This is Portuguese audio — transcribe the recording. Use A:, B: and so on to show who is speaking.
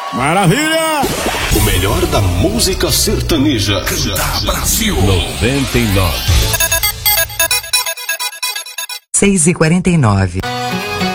A: Maravilha!
B: O melhor da música sertaneja.
C: Canta Brasil
B: 99.
D: 6h49.